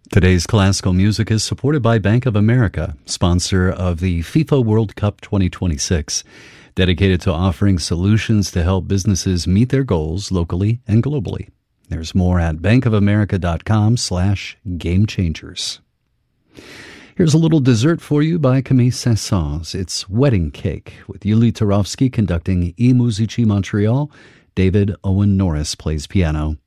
Today's classical music is supported by Bank of America, sponsor of the FIFA World Cup 2026, dedicated to offering solutions to help businesses meet their goals locally and globally. There's more at bankofamerica.com/gamechangers. Here's a little dessert for you by Camille Saint-Saëns. It's Wedding Cake with Yuli Turovsky conducting E Musici Montreal. David Owen Norris plays piano.